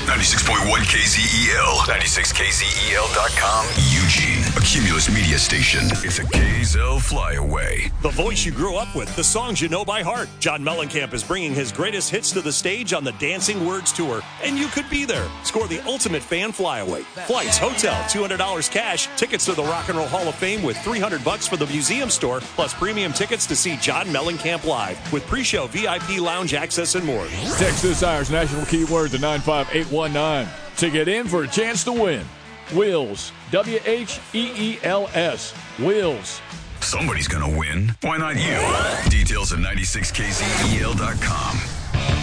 96.1 KZEL. 96KZEL.com. Eugene. A Cumulus media station. It's a KZEL flyaway. The voice you grew up with, the songs you know by heart. John Mellencamp is bringing his greatest hits to the stage on the Dancing Words Tour, and you could be there. Score the ultimate fan flyaway. Flights, hotel, $200 cash, tickets to the Rock and Roll Hall of Fame with $300 for the museum store, plus premium tickets to see John Mellencamp live with pre-show VIP lounge access and more. Text this hour's national keyword to 95819 to get in for a chance to win. Wheels. WHEELS. Wheels. Somebody's gonna win. Why not you? Details at 96KZEL.com.